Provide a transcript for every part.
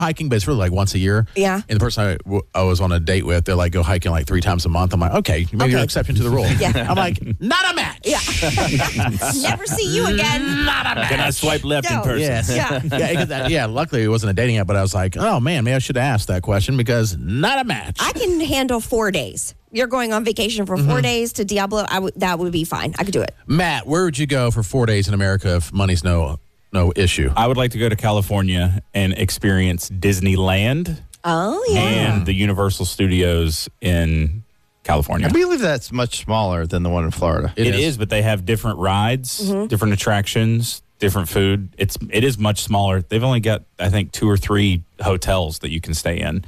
hiking, but it's really like once a year. Yeah. And the person I was on a date with, they're like, go hiking like 3 times a month. I'm like, okay, maybe you're an exception to the rule. Yeah. I'm like, not a match. Yeah. Never see you again. Not a match. Can I swipe left in person? Yes. Yeah. Luckily, it wasn't a dating app, but I was like, oh, man, maybe I should ask that question because not a match. I can handle 4 days. You're going on vacation for 4 days to Diablo. That would be fine. I could do it. Matt, where would you go for 4 days in America if money's no issue? I would like to go to California and experience Disneyland Oh, yeah. and the Universal Studios in California. I believe that's much smaller than the one in Florida. It is, but they have different rides, different attractions, different food. It is much smaller. They've only got, I think, 2 or 3 hotels that you can stay in.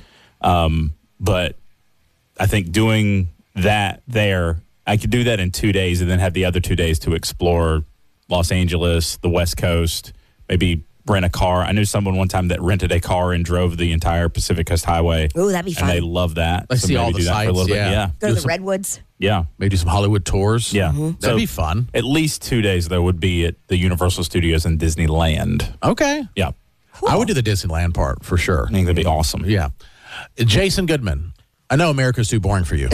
But I think doing that there, I could do that in 2 days and then have the other 2 days to explore Los Angeles, the West Coast, maybe rent a car. I knew someone one time that rented a car and drove the entire Pacific Coast Highway. Ooh, that'd be fun. And they love that. I see maybe all the do that for a sights, little bit. yeah. Yeah. Go to the Redwoods. Yeah. Maybe do some Hollywood tours. Yeah. That'd be fun. At least 2 days, though, would be at the Universal Studios and Disneyland. Okay. Yeah. I would do the Disneyland part for sure. I think that'd be awesome. Yeah. Jason Goodman, I know America's too boring for you,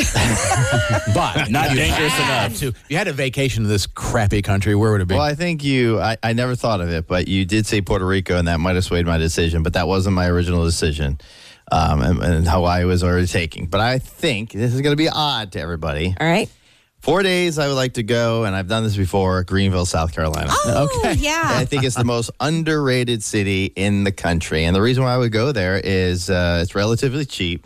but Not you dangerous had enough. to- if you had a vacation in this crappy country, where would it be? Well, I think I never thought of it, but you did say Puerto Rico, and that might have swayed my decision, but that wasn't my original decision. And Hawaii was already taking. But I think this is going to be odd to everybody. All right. 4 days I would like to go, and I've done this before, Greenville, South Carolina. Oh, Okay. yeah. I think it's the most underrated city in the country. And the reason why I would go there is it's relatively cheap.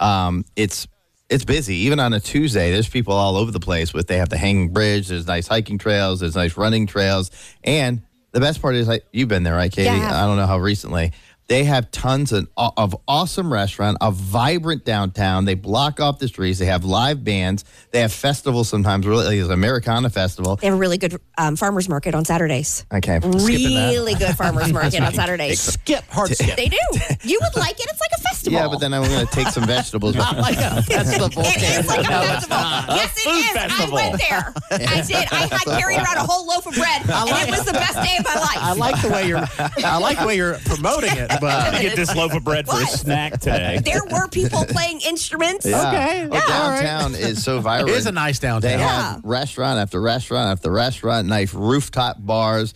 It's busy. Even on a Tuesday, there's people all over the place. They have the hanging bridge. There's nice hiking trails. There's nice running trails. And the best part is, you've been there, right, Katie? Yeah. I don't know how recently. They have tons of awesome restaurant, a vibrant downtown. They block off the streets. They have live bands. They have festivals sometimes. Really, there's Americana Festival. They have a really good farmer's market on Saturdays. Okay. Really good farmer's market on Saturdays. skip, hard skip. They do. You would like it. It's like a festival. Yeah, but then I'm going to take some vegetables. Like a festival. It is like a festival. Yes, it is. festival. I went there. I did. I had carried around a whole loaf of bread, and it was the best day of my life. I like the way you're promoting it, but Get this loaf of bread for a What? snack today. There were people playing instruments. Okay. Oh, downtown is so vibrant. it is a nice downtown. They have restaurant after restaurant after restaurant, nice rooftop bars.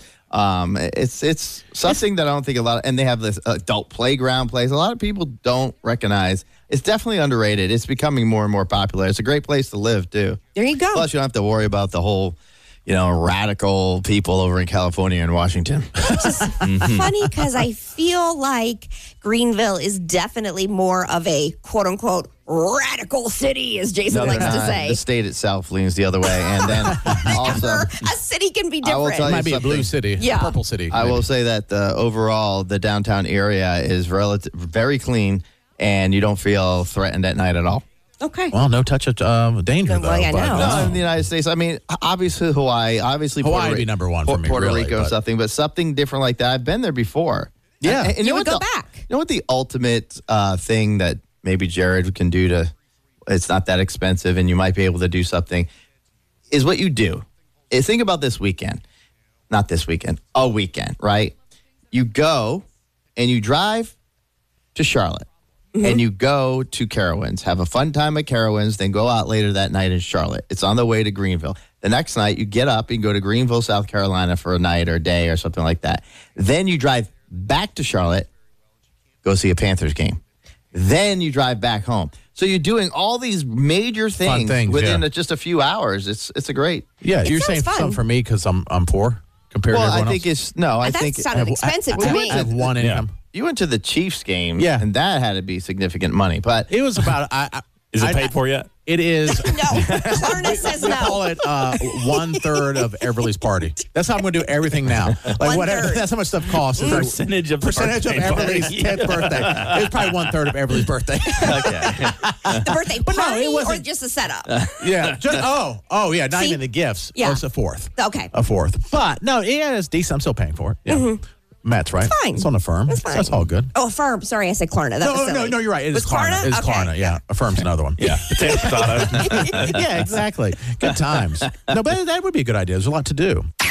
It's something that I don't think a lot of, and they have this adult playground place. A lot of people don't recognize. It's definitely underrated. It's becoming more and more popular. It's a great place to live too. There you go. Plus, you don't have to worry about the whole, radical people over in California and Washington. Funny because I feel like Greenville is definitely more of a quote unquote radical city, as Jason likes to say. The state itself leans the other way, and then also. A city can be I will different. tell It you might be a blue something. city, Yeah. purple city. I will say that overall, the downtown area is very clean, and you don't feel threatened at night at all. Okay. Well, no touch of danger, though. Well, yeah, I but, know. No, in the United States, I mean, obviously Hawaii, Hawaii Puerto would be number one for me, Puerto really, Rico, but- something, but something different like that. I've been there before. Yeah. And You know would what go back. You know what the ultimate thing that maybe Jared can do to? It's not that expensive, and you might be able to do something. Is what you do. Think about this weekend, not this weekend, a weekend, right? You go and you drive to Charlotte. And you go to Carowinds, have a fun time at Carowinds, then go out later that night in Charlotte. It's on the way to Greenville. The next night, you get up and go to Greenville, South Carolina for a night or a day or something like that. Then you drive back to Charlotte, go see a Panthers game. Then you drive back home. So you're doing all these major things, within just a few hours. It's a great. Yeah, you're sounds saying fun. something for me because I'm poor compared to Well, everyone I think else? it's no. I That think sounded expensive to me. I have one income. you went to the Chiefs game, Yeah. and that had to be significant money. But It was about. Is it paid for yet? It is. No. Klarna says We call no. it 1/3 of Everly's party. That's how I'm going to do everything now. Like whatever. 1/3. That's how much stuff costs. It's like Percentage of the percentage of birthday party. Everly's 10th birthday. It's probably 1/3 of Everly's birthday. The birthday But no, party it or wasn't- just a setup? Yeah. Yeah. Not See? even the gifts. Yeah. Oh, it's a fourth. Okay. A fourth. But no, yeah, it's decent. I'm still paying for it. Yeah. Matt's right. It's fine. It's on Affirm. It's fine. That's all good. Oh, Affirm. Sorry, I said Klarna. That was silly. No, you're right. It is Was Klarna. It's Okay. Klarna. Yeah. Affirm's another one. Yeah. Potato, potato. Yeah, exactly. Good times. No, but that would be a good idea. There's a lot to do.